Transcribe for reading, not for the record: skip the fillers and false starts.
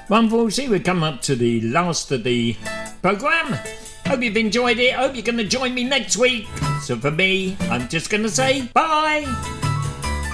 Well, unfortunately, we've come up to the last of the programme. Hope you've enjoyed it. Hope you're going to join me next week. So for me, I'm just going to say bye.